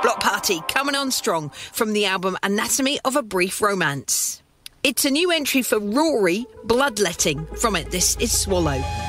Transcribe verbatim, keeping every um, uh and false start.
Block Party coming on strong from the album Anatomy of a Brief Romance. It's a new entry for Rory, Bloodletting. From it, this is Swallow.